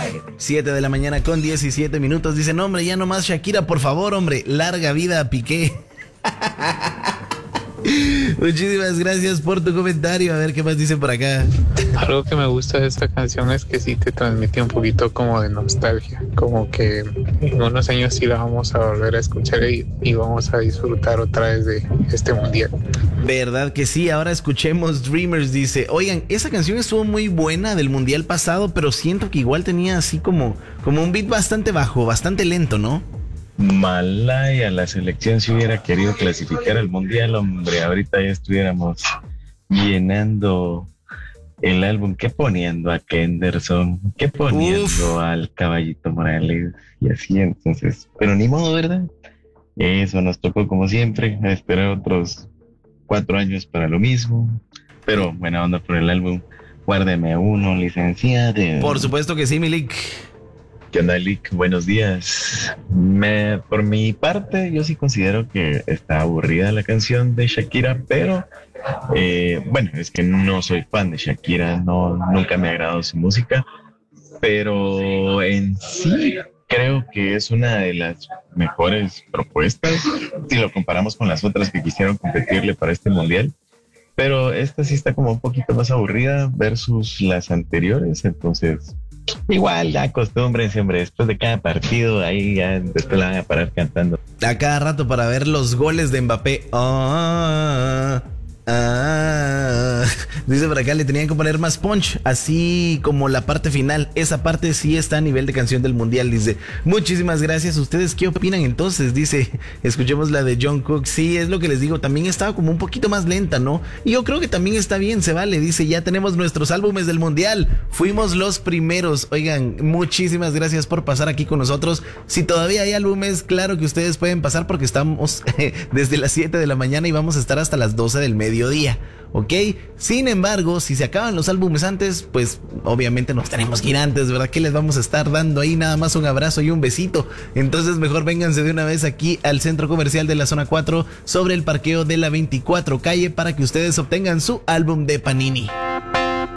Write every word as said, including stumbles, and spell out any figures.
siete de la mañana con diecisiete minutos. Dicen, hombre, ya nomás Shakira, por favor, hombre, larga vida a Piqué. Muchísimas gracias por tu comentario. A ver qué más dicen por acá. Algo que me gusta de esta canción es que sí te transmite un poquito como de nostalgia, como que en unos años sí la vamos a volver a escuchar y, y vamos a disfrutar otra vez de este mundial. Verdad que sí. Ahora escuchemos Dreamers. Dice, oigan, esa canción estuvo muy buena del mundial pasado, pero siento que igual tenía así como, como un beat bastante bajo, bastante lento, ¿no? Malaya, la selección si hubiera querido clasificar al mundial, hombre, ahorita ya estuviéramos llenando el álbum, ¿qué poniendo a Kenderson? ¿Qué poniendo Uf. al Caballito Morales? Y así, entonces, pero ni modo, ¿verdad? Eso nos tocó como siempre, a esperar otros cuatro años para lo mismo, pero buena onda por el álbum. Guárdeme a uno, licenciado. Por supuesto que sí, Milik. ¿Qué onda, Lick? Buenos días. Me, por mi parte, yo sí considero que está aburrida la canción de Shakira, pero eh, bueno, es que no soy fan de Shakira, no, nunca me ha agradado su música, pero en sí creo que es una de las mejores propuestas si lo comparamos con las otras que quisieron competirle para este mundial. Pero esta sí está como un poquito más aburrida versus las anteriores, entonces igual, ya acostúmbrense, hombre, después de cada partido, ahí ya después la van a parar cantando. A cada rato para ver los goles de Mbappé. Ah, ah. Dice por acá, le tenían que poner más punch, así como la parte final. Esa parte sí está a nivel de canción del mundial, dice. Muchísimas gracias. ¿Ustedes qué opinan entonces? Dice, escuchemos la de John Cook. Sí, es lo que les digo, también estaba como un poquito más lenta, ¿no? Y yo creo que también está bien, se vale. Dice, ya tenemos nuestros álbumes del mundial, fuimos los primeros. Oigan, muchísimas gracias por pasar aquí con nosotros. Si todavía hay álbumes, claro que ustedes pueden pasar porque estamos desde las siete de la mañana y vamos a estar hasta las doce del mediodía, ¿ok? Sin embargo, si se acaban los álbumes antes, pues obviamente nos tenemos que ir antes, ¿verdad? ¿Qué les vamos a estar dando ahí? Nada más un abrazo y un besito. Entonces mejor vénganse de una vez aquí al centro comercial de la zona cuatro sobre el parqueo de la veinticuatro calle para que ustedes obtengan su álbum de Panini.